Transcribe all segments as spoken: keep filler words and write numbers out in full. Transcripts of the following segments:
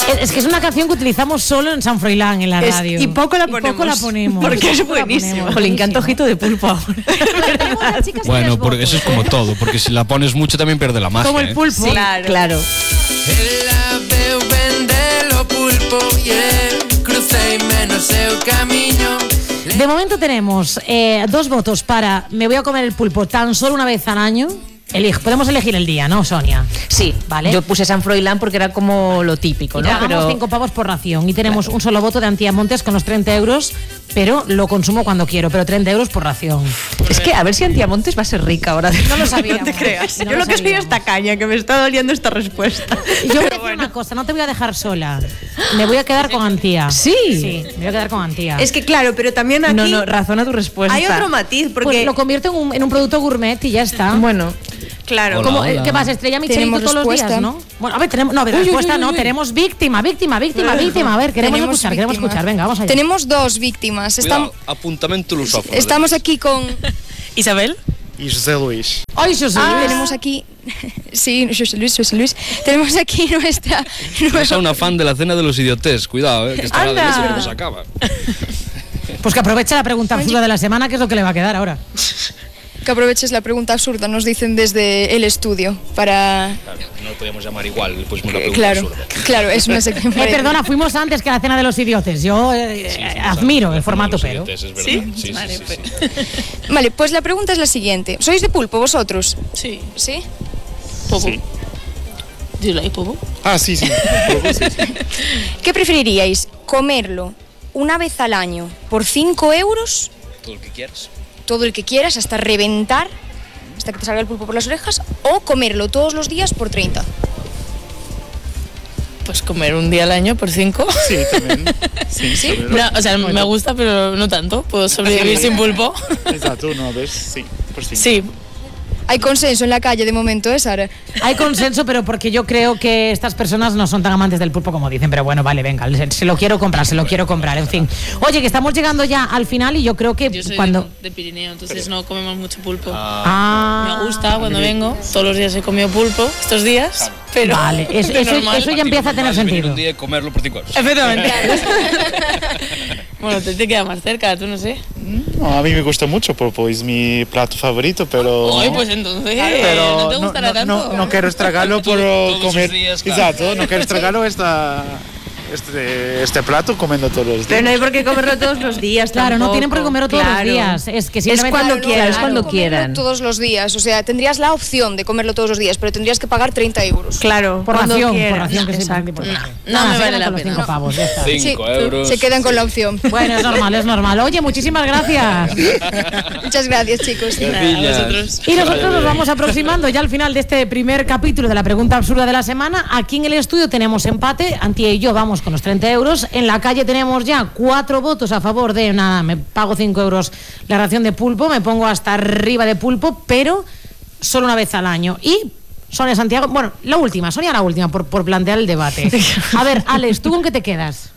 Es que es una canción que utilizamos solo en San Froilán, en la es, radio. Y poco la ponemos. Y poco la ponemos. Porque es buenísimo. Jolín, qué antojito de pulpo ahora. Bueno, porque eso es como todo, porque si la pones mucho también pierde la magia. Como el pulpo. Sí, claro. claro. De momento tenemos eh, dos votos para me voy a comer el pulpo tan solo una vez al año. Elige, podemos elegir el día, ¿no, Sonia? Sí, vale. Yo puse San Froilán porque era como lo típico, ¿no? Pagamos pero cinco pavos por ración y tenemos claro. un solo voto de Antiamontes con los treinta euros, pero lo consumo cuando quiero, pero treinta euros por ración. Es que a ver si Antiamontes va a ser rica ahora. No lo sabía. No te creas. No Yo lo, lo que soy es tacaña, que me está doliendo esta respuesta. Yo voy a decir una cosa, no te voy a dejar sola. Me voy a quedar con Antía. ¿Sí? Sí, me voy a quedar con Antía. Es que claro, pero también aquí... No, no, razona tu respuesta. Hay otro matiz, porque... Pues lo convierto en un, en un producto gourmet y ya está. Bueno... Claro. Hola, Como, hola. ¿qué pasa? Estrella Michelito todos respuesta. los días, ¿no? Bueno, a ver, tenemos... No, a ver, uy, respuesta uy, uy, no, uy. tenemos víctima, víctima, víctima, víctima. A ver, queremos tenemos escuchar, víctima. queremos escuchar. Venga, vamos allá. Tenemos dos víctimas. Cuidado, apuntamento lusófono. Estamos aquí con... Isabel. Y José Luis. Ay, José Luis. Ah, tenemos aquí... Sí, José Luis, José Luis. Tenemos aquí nuestra... Es una fan de la cena de los idiotes. Cuidado, eh, que estará de eso que nos acaba. Pues que aproveche la pregunta absurda de la semana, que es lo que le va a quedar ahora. Que aproveches la pregunta absurda, nos dicen desde el estudio para... Claro, no lo podíamos llamar igual, pues una pregunta claro, absurda. Claro, es una sección. Eh, perdona, fuimos antes que la cena de los idiotes. Yo eh, sí, eh, admiro el formato, pero... Idiotes, es verdad. ¿Sí? Sí, sí, vale, sí, pues. sí. Vale, pues la pregunta es la siguiente. ¿Sois de pulpo vosotros? Sí. ¿Sí? Popo. Sí. ¿Do you like popo? Ah, sí, sí. Poco, sí, sí. ¿Qué preferiríais? ¿Comerlo una vez al año por cinco euros? Todo lo que quieras. Todo el que quieras, hasta reventar, hasta que te salga el pulpo por las orejas, o comerlo todos los días por treinta. Pues comer un día al año por cinco. Sí, también. Sí, ¿Sí? también. No, o sea, me gusta, pero no tanto. Puedo sobrevivir sin pulpo. Exacto, una vez, sí, por cinco. Sí. Hay consenso en la calle de momento, ¿eh, Sara? Hay consenso, pero porque yo creo que estas personas no son tan amantes del pulpo como dicen. Pero bueno, vale, venga, se, se lo quiero comprar, se lo quiero comprar, en fin. Oye, que estamos llegando ya al final y yo creo que Yo soy cuando... de, de Pirineo, entonces no comemos mucho pulpo. Ah, Me gusta cuando vengo. Todos los días he comido pulpo estos días. Pero vale, eso, de eso, normal. eso ya empieza a tener Venir sentido. un día y comerlo por cinco euros. Efectivamente. Bueno, te, te queda más cerca, tú no sé. No, a mí me gusta mucho pulpo, es mi plato favorito, pero... Ay, pues entonces pero no te gustará no, tanto. No, no quiero estragarlo por Todos los comer... días, claro. Exacto, no quiero estragarlo esta, este, este plato comiendo todos los días. Pero no hay por qué comerlo todos los días. Claro, tampoco. no tienen por qué comerlo todos Claro. los días. Es que Es simplemente... cuando Claro, quieras, claro, cuando comerlo quieran. todos los días, o sea, tendrías la opción de comerlo todos los días, pero tendrías que pagar treinta euros. Claro, Por cuando ración, por quieras. ración que Exacto. siempre es importante. No Nada, me se vale quedan la con los pena. cinco pavos, ya está. Cinco Sí, euros. se quedan con la opción. Bueno, es normal, es normal. Oye, muchísimas gracias. Muchas gracias, chicos. A vosotros. Y nosotros nos vamos aproximando ya al final de este primer capítulo de la pregunta absurda de la semana. Aquí en el estudio tenemos empate, Antía y yo vamos con los treinta euros. En la calle tenemos ya cuatro votos a favor de, nada, me pago cinco euros la ración de pulpo, me pongo hasta arriba de pulpo, pero solo una vez al año. Y Sonia Santiago, bueno, la última, Sonia la última, por, por plantear el debate. A ver, Alex, ¿tú con qué te quedas?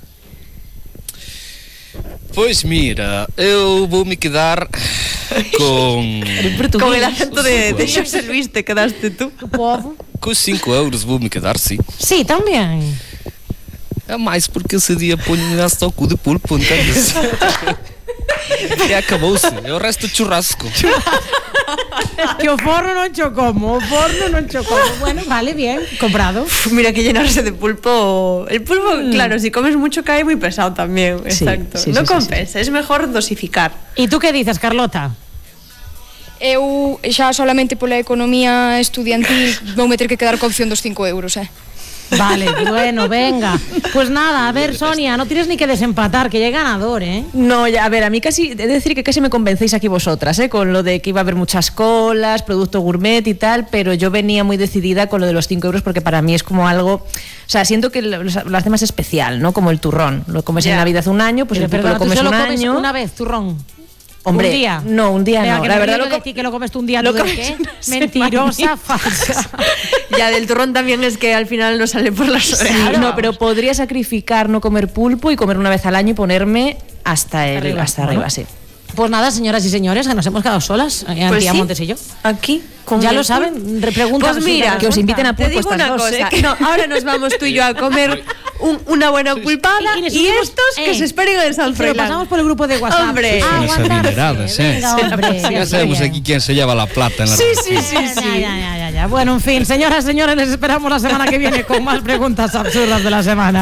Pois mira, eu vou me quedar con... Con el acento de, de José Luis te quedaste tú. Povo. Com cinco euros vou me quedar, sim. Sí, también. É mais porque esse dia ponho-me hasta o cu de pulpo, entendes? E acabou-se, é o resto churrasco. Que o forno non cho como, o forno non cho como. Bueno, vale, bien, comprado. Uf, mira que llenarse de pulpo. El pulpo, mm. claro, si comes mucho cae muy pesado también. Sí, Exacto. sí, no sí, compensa, sí, sí. es mejor dosificar. ¿Y tú qué dices, Carlota? Eu xa solamente pola economía estudiantil vou me ter que quedar con opción dos cinco euros, eh. Vale, bueno, venga. Pues nada, a ver, Sonia, no tienes ni que desempatar, que ya hay ganador, ¿eh? No, ya, a ver, a mí casi, he de decir que casi me convencéis aquí vosotras, ¿eh? Con lo de que iba a haber muchas colas, producto gourmet y tal, pero yo venía muy decidida con lo de los cinco euros porque para mí es como algo, o sea, siento que lo, lo hace más especial, ¿no? Como el turrón, lo comes Ya. en Navidad un año, pues Pero el pulpo perdona, lo ¿tú comes solo un comes año. una vez, turrón? Hombre, ¿Un día? no, un día Venga, no, que la me verdad río lo de co- ti que lo comes tú un día, lo ¿tú de comes qué? una Mentirosa, semanita. falsa. Ya del turrón también es que al final no sale por las Sí, orejas. no, pero podría sacrificar no comer pulpo y comer una vez al año y ponerme hasta el, Arriba, hasta ¿no? arriba, sí. Pues nada, señoras y señores, que nos hemos quedado solas, eh, Pues Antía sí. Montes y yo. Aquí, con Ya el lo pulpo. saben, repreguntas. Pues mira, que os inviten a te pulpo digo estas una dos, cosa, ¿eh? que no, ahora nos vamos tú y yo a comer un- una buena pulpada Y- y y, le subimos- estos que eh, se esperen en el San Y se lo Froilán. pasamos por el grupo de WhatsApp. Hombre. Ah, Son unas aguantarse. adineradas, ¿eh? Venga, hombre, Ya está sabemos bien. aquí quién se lleva la plata en la Sí, sí, sí, Ya, sí. ya, ya, ya, ya. Bueno, en fin, señoras, señores, les esperamos la semana que viene con más preguntas absurdas de la semana.